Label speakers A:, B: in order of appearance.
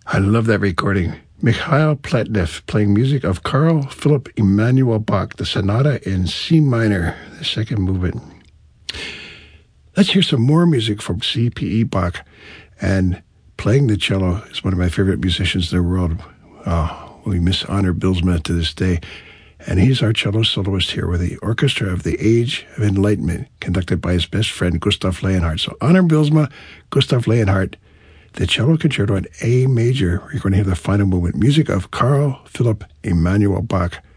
A: I love that recording. Mikhail Pletnev playing music of Carl Philipp Emanuel Bach, the Sonata in C minor, the second movement. Let's hear some more music from C.P.E. Bach. And playing the cello is one of my favorite musicians in the world. Oh, we miss Honor Bylsma to this day. And he's our cello soloist here with the Orchestra of the Age of Enlightenment, conducted by his best friend, Gustav Leonhardt. So Honor Bylsma, Gustav Leonhardt, the cello concerto in A major. We're going to hear the final movement. Music of Carl Philipp Emanuel Bach.